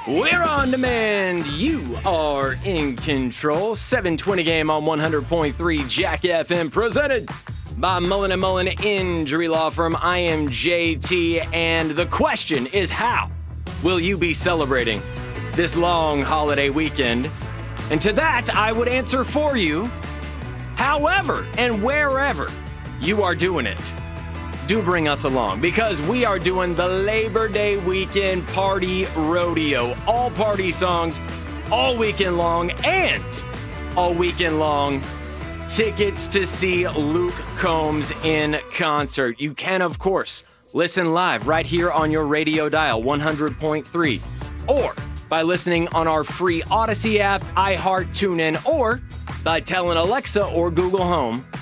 We're on demand. You are in control. 720 game on 100.3 Jack FM, presented by Mullen & Mullen Injury Law Firm. I am JT, and the question is, how will you be celebrating this long holiday weekend? And to that, I would answer for you, however and wherever you are doing it. Do bring us along, because we are doing the Labor Day weekend party rodeo. All party songs, all weekend long, and all weekend long tickets to see Luke Combs in concert. You can, of course, listen live right here on your radio dial, 100.3, or by listening on our free Odyssey app, iHeart, TuneIn, or by telling Alexa or Google Home